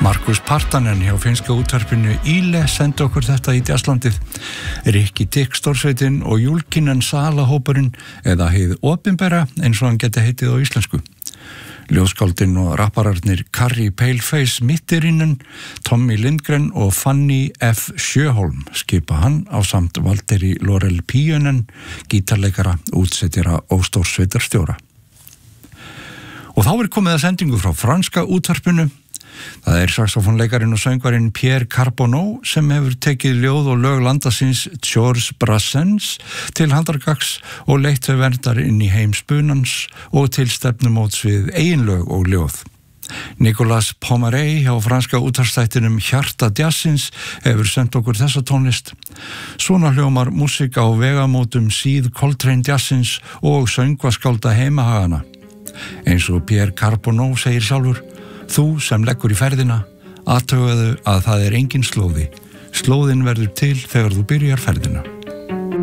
Markus Partanen hjá finnska útvarpinu Yle sendi okkur þetta í Jazzlandið. Rikki Tikk stórsveitin og Julkinen Salahópurinn eða hið opinbera eins og hann geti heitið á íslensku. Ljóðskáldin og rappararnir Karri Paleface Mittirinen, Tommy Lindgren og Fanny F. Sjöholm skipa hann á samt Valteri Lorel Píunen, gítarleikara, útsettjara og stórsveitarstjóra. Og þá komið að sendingu frá franska útvarpinu. Það saxofónleikarinn og söngvarinn Pierre Carbonneau sem hefur tekið ljóð og lög landasins Georges Brassens til handargags og leitt þau verndar inn í heim spunans og til stefnumóts við eiginlög og ljóð. Nicolas Pomaré hjá franska útvarpsþættinum Hjarta Jazzins hefur sendt okkur þessa tónlist. Svona hljómar músík á vegamótum Síð Coltrane Jazzins og söngvaskálda heimahagana. Eins og Pierre Carbonneau segir sjálfur: þú sem leggur í ferðina, athugaðu að það engin slóði. Slóðin verður til þegar þú byrjar ferðina.